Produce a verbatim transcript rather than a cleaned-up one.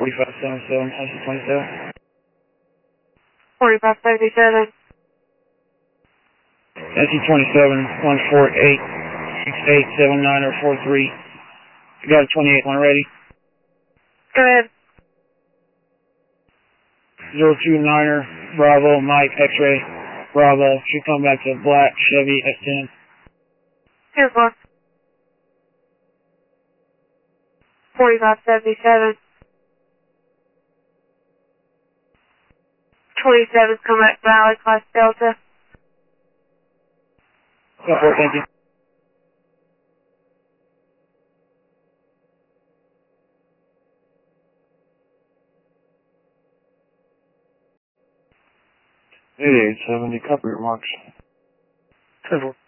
forty-five seventy-seven, S C twenty-seven. forty-five seventy-seven. S C twenty-seven, one four eight, six eight seven nine or four three. You got a twenty-eight one ready. Go ahead. zero two niner, Bravo, Mike, X-ray, Bravo. Should come back to black Chevy S ten. Here's one. forty-five seventy-seven. twenty-seven's come back Valley, Class Delta. Support, thank you. eighty-eight seventy, copy remarks. Good one.